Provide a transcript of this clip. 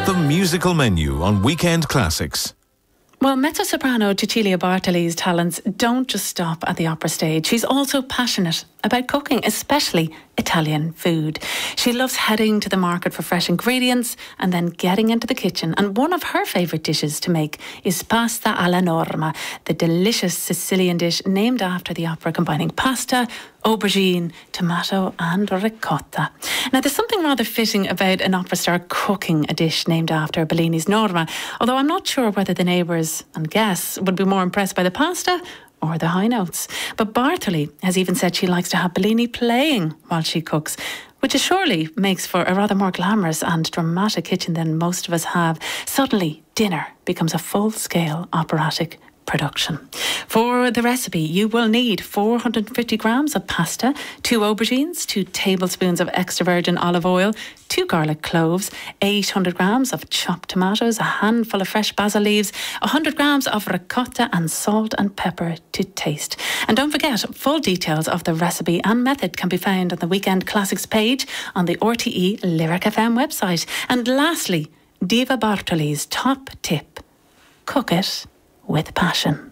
the musical menu on Weekend Classics. Well, mezzo-soprano Cecilia Bartoli's talents don't just stop at the opera stage. She's also passionate about cooking, especially Italian food. She loves heading to the market for fresh ingredients and then getting into the kitchen. And one of her favourite dishes to make is pasta alla norma, the delicious Sicilian dish named after the opera, combining pasta, aubergine, tomato and ricotta. Now, there's something rather fitting about an opera star cooking a dish named after Bellini's Norma, although I'm not sure whether the neighbours and guests would be more impressed by the pasta or the high notes. But Bartoli has even said she likes to have Bellini playing while she cooks, which surely makes for a rather more glamorous and dramatic kitchen than most of us have. Suddenly, dinner becomes a full-scale operatic production. For the recipe, you will need 450 grams of pasta, 2 aubergines, 2 tablespoons of extra virgin olive oil, 2 garlic cloves, 800 grams of chopped tomatoes, a handful of fresh basil leaves, 100 grams of ricotta, and salt and pepper to taste. And don't forget, full details of the recipe and method can be found on the Weekend Classics page on the RTE Lyric FM website. And lastly, Diva Bartoli's top tip: cook it with passion.